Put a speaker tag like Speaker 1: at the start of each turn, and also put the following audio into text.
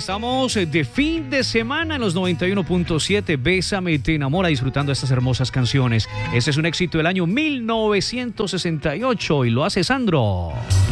Speaker 1: Estamos de fin de semana en los 91.7. Bésame, te enamora, disfrutando estas hermosas canciones. Este es un éxito del año 1968 y lo hace Sandro.